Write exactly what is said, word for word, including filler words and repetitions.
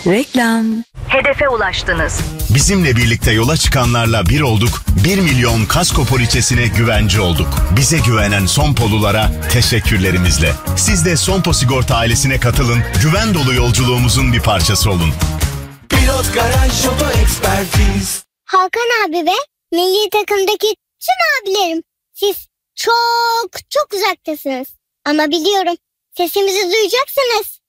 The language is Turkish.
Reklam. Hedefe ulaştınız. Bizimle birlikte yola çıkanlarla bir olduk, bir milyon kasko poliçesine güvence olduk. Bize güvenen Sonpolulara teşekkürlerimizle. Siz de Sonpo Sigorta ailesine katılın, güven dolu yolculuğumuzun bir parçası olun. Pilot Garaj Oto Ekspertiz. Hakan abi ve milli takımdaki tüm abilerim, siz çok çok uzaktasınız. Ama biliyorum, sesimizi duyacaksınız.